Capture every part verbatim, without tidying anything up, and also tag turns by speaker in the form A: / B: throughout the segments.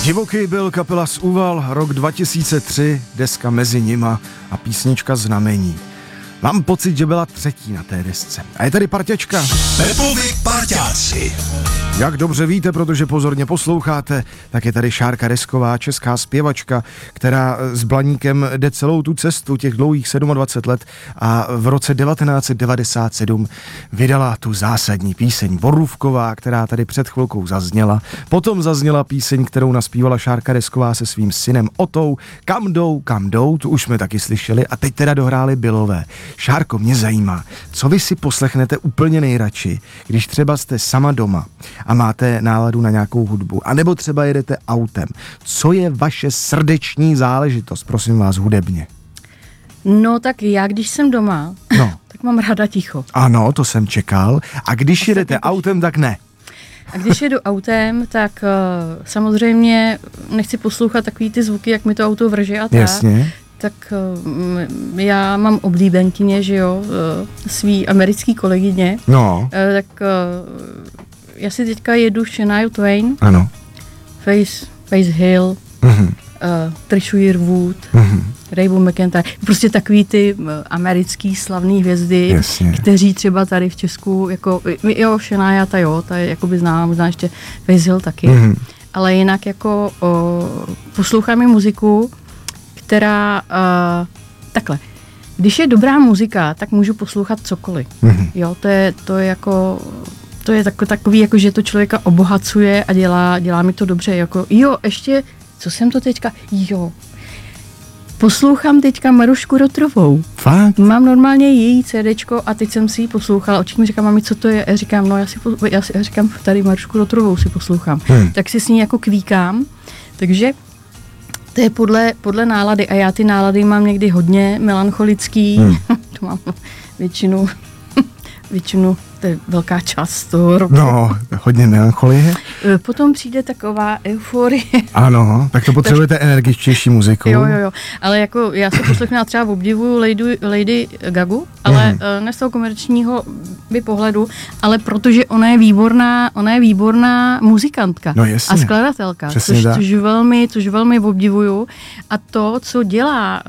A: Divoký byl kapela z Úval, rok dva tisíce tři, deska Mezi nima a písnička Znamení. Mám pocit, že byla třetí na té desce. A je tady parťačka.
B: Pepovi parťáci.
A: Jak dobře víte, protože pozorně posloucháte, tak je tady Šárka Resková, česká zpěvačka, která s Blaníkem jde celou tu cestu těch dlouhých dvacet sedm let a v roce devatenáct set devadesát sedm vydala tu zásadní píseň Borůvková, která tady před chvilkou zazněla. Potom zazněla píseň, kterou naspívala Šárka Resková se svým synem Otou, Kam jdou, kam jdou, tu už jsme taky slyšeli a teď teda dohráli Billové. Šárko, mě zajímá, co vy si poslechnete úplně nejradši, když třeba jste sama doma a máte náladu na nějakou hudbu, anebo třeba jedete autem. Co je vaše srdeční záležitost, prosím vás, hudebně?
C: No tak já, když jsem doma,
A: no.
C: tak mám ráda ticho.
A: Ano, to jsem čekal. A když jedete autem, tak ne.
C: A když jedu autem, tak uh, samozřejmě nechci poslouchat takový ty zvuky, jak mi to auto vrže a tak.
A: Jasně.
C: Tak uh, já mám oblíbenkyně, že jo, uh, svý americký kolegyně.
A: No.
C: Uh, tak uh, já si teďka jedu Shania Twain.
A: Ano.
C: Face, Face Hill,
A: Mhm.
C: uh, Trisha Yearwood,
A: Mhm.
C: Raybu McEntire, prostě takový ty uh, americký slavný hvězdy,
A: Jasně.
C: kteří třeba tady v Česku, jako, jo, Shania, ta jo, ta je jakoby známá, možná ještě Face Hill taky,
A: Mhm.
C: ale jinak jako o, posloucháme muziku, která, uh, takhle, když je dobrá muzika, tak můžu poslouchat cokoliv,
A: Mhm.
C: jo, to je, to je jako... To je tako, takový, jako, že to člověka obohacuje a dělá, dělá mi to dobře. Jako, jo, ještě, co jsem to teďka, jo, poslouchám teďka Marušku Rotrovou.
A: Fakt?
C: Mám normálně její CDčko a teď jsem si ji poslouchala. Oček mi říká, mami, co to je? Já říkám, no já si, já si já říkám, tady Marušku Rotrovou si poslouchám.
A: Hmm.
C: Tak si s ní jako kvíkám. Takže to je podle, podle nálady a já ty nálady mám někdy hodně melancholický. Hmm. To mám většinu, většinu, to je velká část toho roku.
A: No, hodně melancholie.
C: Potom přijde taková euforie.
A: Ano, tak to potřebujete energičtější muziku.
C: Jo, jo, jo. Ale jako já se poslechnu třeba v obdivu Lady, Lady Gagu, ale mm. ne z toho komerčního by pohledu, ale protože ona je výborná, ona je výborná muzikantka
A: no, jasně.
C: a skladatelka, což, což velmi, což velmi obdivuju. A to, co dělá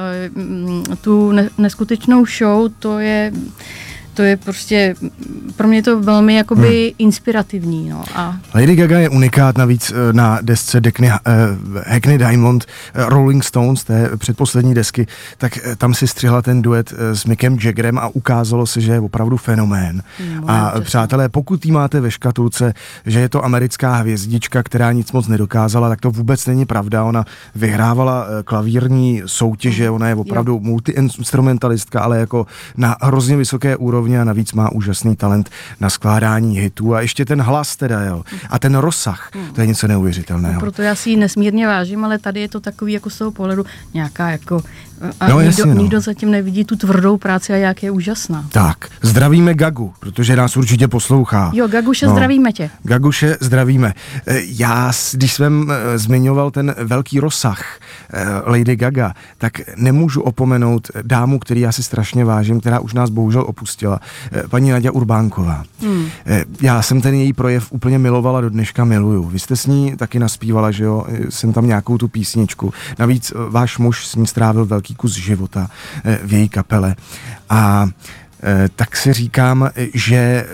C: tu neskutečnou show, to je To je prostě, pro mě to velmi jakoby hmm. inspirativní. No. A
A: Lady Gaga je unikát navíc na desce Dekny, uh, Hackney Diamond, uh, Rolling Stones, té předposlední desky, tak uh, tam si střihla ten duet uh, s Mickem Jaggerem a ukázalo se, že je opravdu fenomén. No, a přesně. Přátelé, pokud jí máte ve škatulce, že je to americká hvězdička, která nic moc nedokázala, tak to vůbec není pravda. Ona vyhrávala uh, klavírní soutěže, ona je opravdu multi-instrumentalistka, ale jako na hrozně vysoké úrovni a navíc má úžasný talent na skládání hitů a ještě ten hlas teda, jo. A ten rozsah, to je něco neuvěřitelného.
C: No, proto já si ji nesmírně vážím, ale tady je to takový jako z toho pohledu nějaká jako a
A: no,
C: nikdo,
A: jasně, no.
C: nikdo zatím nevidí tu tvrdou práci a jak je úžasná.
A: Tak, zdravíme Gagu, protože nás určitě poslouchá.
C: Jo, Gaguše,
A: no.
C: zdravíme tě.
A: Gaguše, zdravíme. Já, když jsem zmiňoval ten velký rozsah Lady Gaga, tak nemůžu opomenout dámu, který já si strašně vážím, která už nás bohužel opustila, paní Naďa Urbánková. Hmm. Já jsem ten její projev úplně milovala, do dneška miluju. Vy jste s ní taky naspívala, že jo, jsem tam nějakou tu písničku. Navíc váš muž s ní strávil velký kus života v její kapele. A tak si říkám, že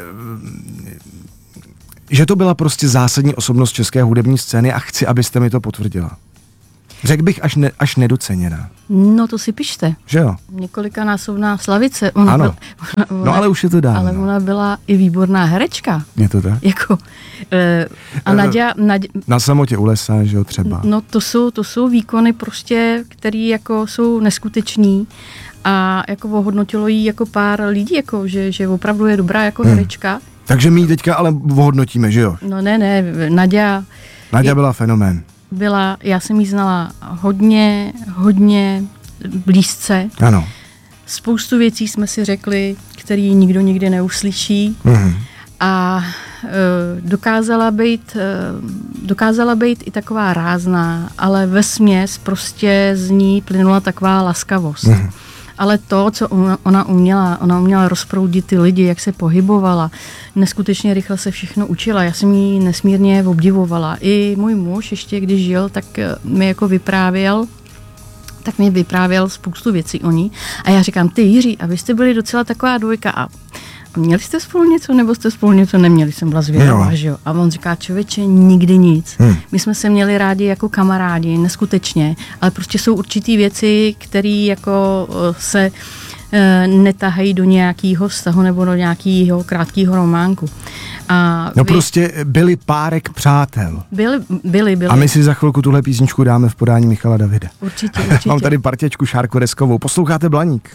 A: že to byla prostě zásadní osobnost české hudební scény a chci, abyste mi to potvrdila. Řekl bych až, ne, až nedoceněná.
C: No to si pište.
A: Že jo?
C: Několikanásobná slavice. Ona
A: ano.
C: Byla, ona,
A: no ale už je to dávno.
C: Ale ona byla i výborná herečka.
A: Je to tak?
C: Jako, e, a Naďa, Naďa...
A: Na samotě u lesa, že jo, třeba.
C: No to jsou, to jsou výkony prostě, které jako jsou neskutečný a jako ohodnotilo jí jako pár lidí, jako, že, že opravdu je dobrá jako hmm. herečka.
A: Takže my ji teďka ale ohodnotíme, že jo?
C: No ne, ne, Naďa...
A: Naďa byla fenomén.
C: Byla, já jsem jí znala hodně, hodně blízce.
A: Ano.
C: Spoustu věcí jsme si řekli, který nikdo nikdy neuslyší. Mm. A e, dokázala být, e, dokázala být i taková rázná, ale vesměs prostě z ní plynula taková laskavost. Mm. ale to, co ona uměla, ona uměla rozproudit ty lidi, jak se pohybovala, neskutečně rychle se všechno učila. Já jsem ji nesmírně obdivovala. I můj muž ještě, když žil, tak mi jako vyprávěl, tak mi vyprávěl spoustu věcí o ní. A já říkám, ty Jiří, a vy jste byli docela taková dvojka a měli jste spolu něco, nebo jste spolu něco neměli? Jsem byla zvědavá, že jo? A on říká, člověče, nikdy nic. Hmm. My jsme se měli rádi jako kamarádi, neskutečně, ale prostě jsou určitý věci, které jako se e, netahají do nějakého vztahu nebo do nějakého krátkého románku. A
A: no
C: vy,
A: prostě byli párek přátel.
C: Byli, byli, byli.
A: A my si za chvilku tuhle písničku dáme v podání Michala Davida.
C: Určitě, určitě.
A: Mám tady partěčku Šárku Reskovou. Posloucháte Blaník.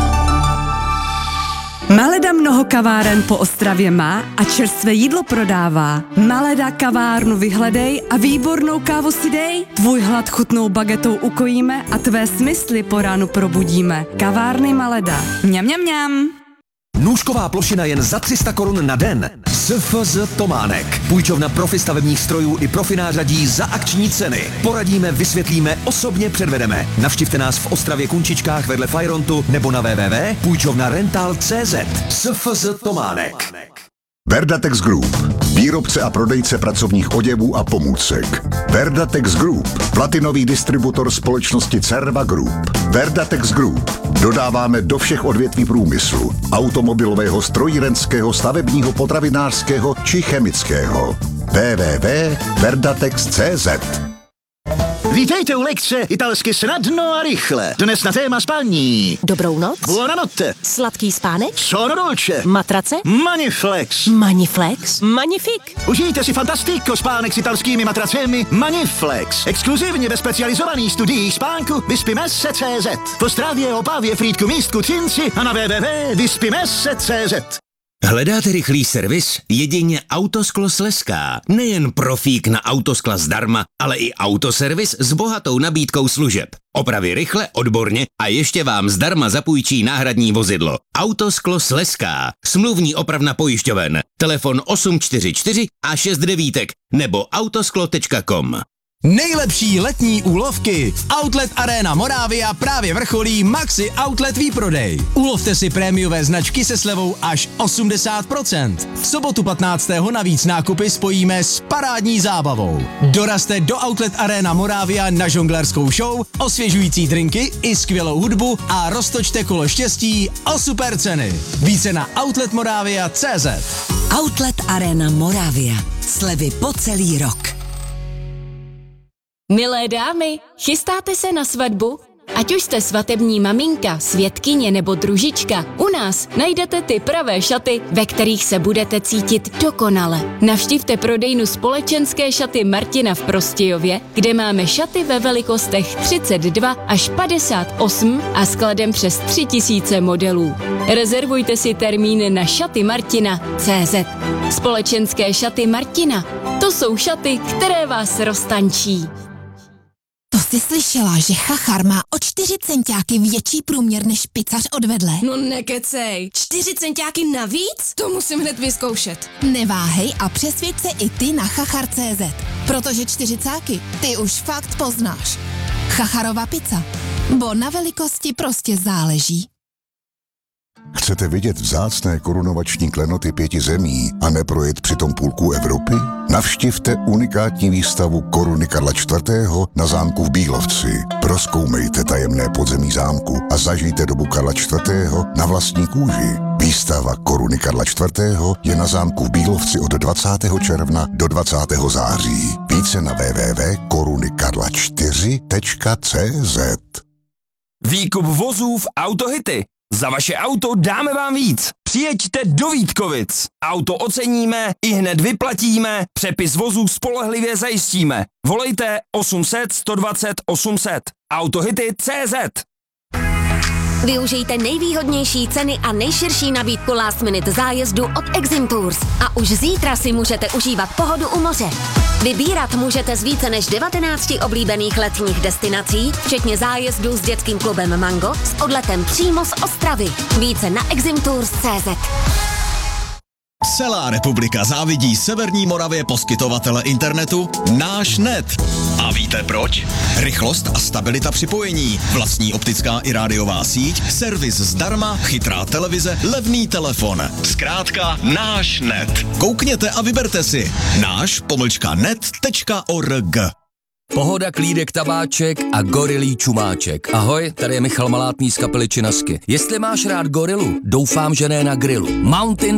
D: Maleda mnoho kaváren po Ostravě má a čerstvé jídlo prodává. Maleda kavárnu vyhledej a výbornou kávu si dej. Tvůj hlad chutnou bagetou ukojíme a tvé smysly po ránu probudíme. Kavárny Maleda. Mňam, mňam, mňam.
B: Nůžková plošina jen za tři sta korun na den. S F Z Tománek. Půjčovna profi stavebních strojů i profi nářadí za akční ceny. Poradíme, vysvětlíme, osobně předvedeme. Navštivte nás v Ostravě Kunčičkách vedle Fajrontu nebo na w w w tečka půjčovna rental tečka cé zet. S F Z Tománek.
E: Verdatex Group. Výrobce a prodejce pracovních oděvů a pomůcek. Verdatex Group. Platinový distributor společnosti Cerva Group. Verdatex Group. Dodáváme do všech odvětví průmyslu. Automobilového, strojírenského, stavebního, potravinářského či chemického. w w w tečka verdatex tečka cé zet.
F: Vítejte u lekce italsky snadno a rychle. Dnes na téma spaní.
G: Dobrou noc.
F: Buonanotte.
G: Sladký spánek.
F: Sono dolce.
G: Matrace.
F: Maniflex.
G: Maniflex. Magnifik.
F: Užijte si fantastico spánek s italskými matracemi Maniflex. Exkluzivně ve specializovaných studiích spánku vyspimesse tečka cé zet. V Ostravě, Opavě, Frýdku, Místku, Třinci a na w w w tečka vyspimesse tečka cé zet.
H: Hledáte rychlý servis? Jedině Autosklo Slezská. Nejen profík na autoskla zdarma, ale i autoservis s bohatou nabídkou služeb. Opravy rychle, odborně a ještě vám zdarma zapůjčí náhradní vozidlo. Autosklo Slezská. Smluvní opravna pojišťoven. Telefon osm čtyři čtyři a šest devítek nebo autosklo tečka com.
B: Nejlepší letní úlovky. V Outlet Arena Moravia právě vrcholí Maxi Outlet výprodej. Ulovte si prémiové značky se slevou až osmdesát procent. V sobotu patnáctého navíc nákupy spojíme s parádní zábavou. Dorazte do Outlet Arena Moravia na žonglerskou show, osvěžující drinky i skvělou hudbu a roztočte kolo štěstí o super ceny. Více na outlet moravia tečka cé zet.
D: Outlet Arena Moravia. Slevy po celý rok.
I: Milé dámy, chystáte se na svatbu? Ať už jste svatební maminka, svědkyně nebo družička, u nás najdete ty pravé šaty, ve kterých se budete cítit dokonale. Navštivte prodejnu společenské šaty Martina v Prostějově, kde máme šaty ve velikostech třicet dva až padesát osm a skladem přes tři tisíce modelů. Rezervujte si termín na šaty Martina tečka cé zet. Společenské šaty Martina, to jsou šaty, které vás roztančí.
J: To jsi slyšela, že Chachar má o čtyři centiáky větší průměr než pizzař odvedle?
K: No nekecej, čtyři centiáky navíc? To musím hned vyzkoušet.
J: Neváhej a přesvědč se i ty na chachar tečka cé zet, protože čtyřicáky ty už fakt poznáš. Chacharova pizza, bo na velikosti prostě záleží.
E: Chcete vidět vzácné korunovační klenoty pěti zemí a neprojet přitom půlku Evropy? Navštivte unikátní výstavu Koruny Karla čtvrtého. na zámku v Bílovci. Prozkoumejte tajemné podzemí zámku a zažijte dobu Karla čtvrtého. na vlastní kůži. Výstava Koruny Karla čtvrtého. je na zámku v Bílovci od dvacátého června do dvacátého září. Více na w w w tečka koruny karla čtyři tečka cé zet.
L: Výkup vozů v Autohity. Za vaše auto dáme vám víc. Přijeďte do Vítkovic. Auto oceníme, i hned vyplatíme, přepis vozů spolehlivě zajistíme. Volejte osm set, sto dvacet, osm set. Autohity tečka cé zet.
G: Využijte nejvýhodnější ceny a nejširší nabídku last minute zájezdu od Exim Tours. A už zítra si můžete užívat pohodu u moře. Vybírat můžete z více než devatenácti oblíbených letních destinací, včetně zájezdu s dětským klubem Mango s odletem přímo z Ostravy. Více na exim tours tečka cé zet.
M: Celá republika závidí Severní Moravě poskytovatele internetu Náš net. A víte proč? Rychlost a stabilita připojení, vlastní optická i rádiová síť, servis zdarma, chytrá televize, levný telefon. Zkrátka Náš net. Koukněte a vyberte si. Náš pomlčka net tečka org.
N: Pohoda, klídek, tabáček a gorilí čumáček. Ahoj, tady je Michal Malátný z kapely Činasky. Jestli máš rád gorilu, doufám, že ne na grilu. Mountain